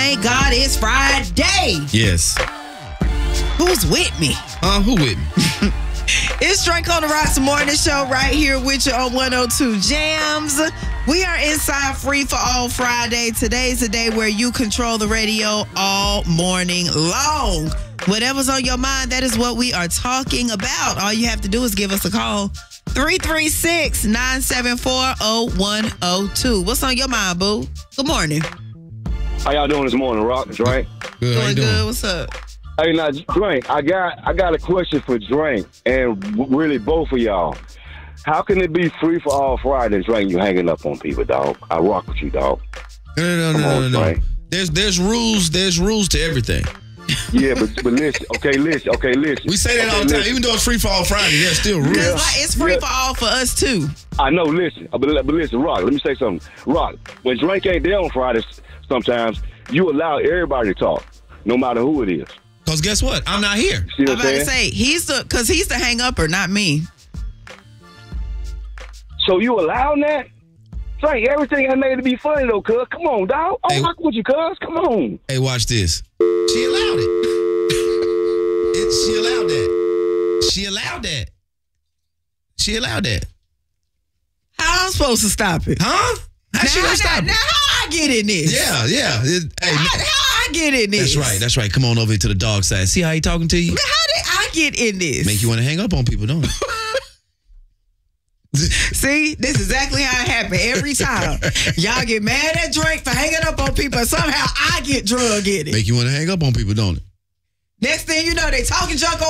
thank God it's Friday. Yes. Who's with me? Who with me? It's Drink on the Rocks Morning Show right here with you on 102 Jams. We are inside Free for All Friday. Today's the day where you control the radio all morning long. Whatever's on your mind, that is what we are talking about. All you have to do is give us a call. 336-974-0102. What's on your mind, boo? Good morning. How y'all doing this morning, Rock? Drink? Good. How you Doing doing? good. What's up? Hey, now, Drink, I got a question for Drink, and really both of y'all. How can it be Free for All Friday, Drink, you hanging up on people, dog? I rock with you, dog. No. Drink. There's rules to everything. Yeah, but listen. Okay, listen. We say that all the time. Even though it's Free for All Friday, there's still rules. Because it's free for all for us, too. I know, listen. But listen, Rock, let me say something. Rock, when Drink ain't there on Fridays, sometimes you allow everybody to talk, no matter who it is. Because guess what? I'm not here. See I'm what about I'm to saying? say, he's the hang-upper, not me. So you allowing that? Drink, everything I made to be funny, though, cuz. Come on, dog. Hey. I'm rocking with you, cuz. Come on. Hey, watch this. She allowed it. She allowed that. She allowed that. How I'm supposed to stop it? Huh? How she gonna stop Now, it? how I get in this? Yeah. Hey, How I get in this? that's right. Come on over to the dog side. See how he talking to you? How did I get in this? Make you want to hang up on people, don't it? See, this is exactly how it happened every time. Y'all get mad at Drake for hanging up on people, and somehow I get drug in it. Make you want to hang up on people, don't it? Next thing you know, they talking junk